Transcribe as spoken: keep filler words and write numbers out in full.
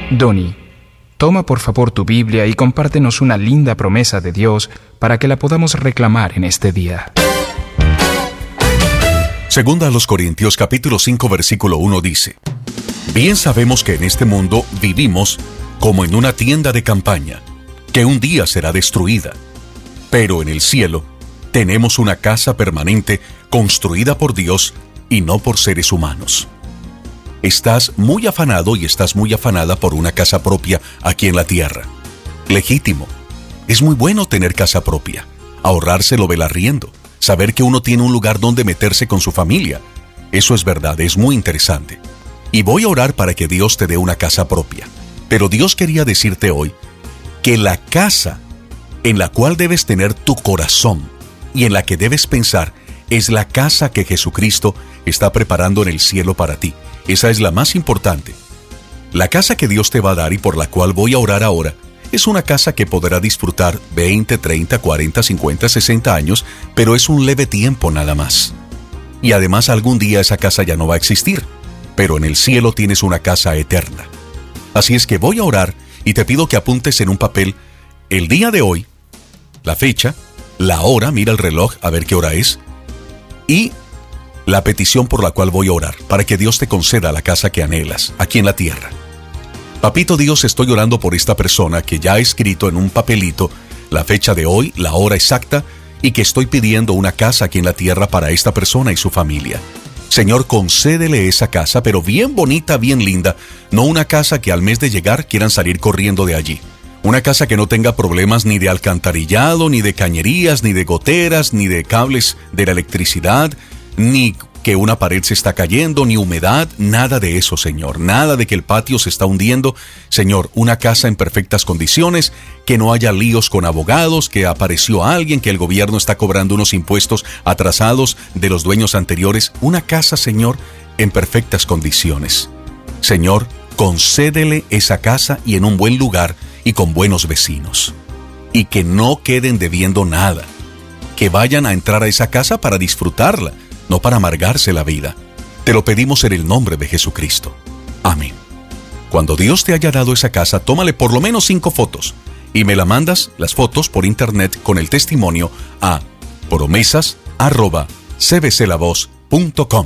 Donnie, toma por favor tu Biblia y compártenos una linda promesa de Dios para que la podamos reclamar en este día. Segunda a los Corintios capítulo cinco versículo uno dice: Bien sabemos que en este mundo vivimos como en una tienda de campaña, que un día será destruida. Pero en el cielo tenemos una casa permanente construida por Dios y no por seres humanos. Estás muy afanado y estás muy afanada por una casa propia aquí en la tierra. Legítimo. Es muy bueno tener casa propia, ahorrárselo del arriendo, saber que uno tiene un lugar donde meterse con su familia. Eso es verdad, es muy interesante. Y voy a orar para que Dios te dé una casa propia. Pero Dios quería decirte hoy que la casa en la cual debes tener tu corazón y en la que debes pensar es la casa que Jesucristo está preparando en el cielo para ti. Esa es la más importante. La casa que Dios te va a dar y por la cual voy a orar ahora es una casa que podrá disfrutar veinte, treinta, cuarenta, cincuenta, sesenta años, pero es un leve tiempo nada más. Y además algún día esa casa ya no va a existir, pero en el cielo tienes una casa eterna. Así es que voy a orar y te pido que apuntes en un papel el día de hoy, la fecha, la hora, mira el reloj a ver qué hora es, y la petición por la cual voy a orar, para que Dios te conceda la casa que anhelas, aquí en la tierra. Papito Dios, estoy orando por esta persona que ya ha escrito en un papelito la fecha de hoy, la hora exacta, y que estoy pidiendo una casa aquí en la tierra para esta persona y su familia. Señor, concédele esa casa, pero bien bonita, bien linda, no una casa que al mes de llegar quieran salir corriendo de allí. Una casa que no tenga problemas ni de alcantarillado, ni de cañerías, ni de goteras, ni de cables de la electricidad, ni que una pared se está cayendo, ni humedad, nada de eso, Señor. Nada de que el patio se está hundiendo. Señor, una casa en perfectas condiciones, que no haya líos con abogados, que apareció alguien, que el gobierno está cobrando unos impuestos atrasados de los dueños anteriores. Una casa, Señor, en perfectas condiciones. Señor, concédele esa casa y en un buen lugar y con buenos vecinos. Y que no queden debiendo nada. Que vayan a entrar a esa casa para disfrutarla, no para amargarse la vida. Te lo pedimos en el nombre de Jesucristo. Amén. Cuando Dios te haya dado esa casa, tómale por lo menos cinco fotos y me la mandas las fotos por internet con el testimonio a promesas arroba c b c la voz punto com.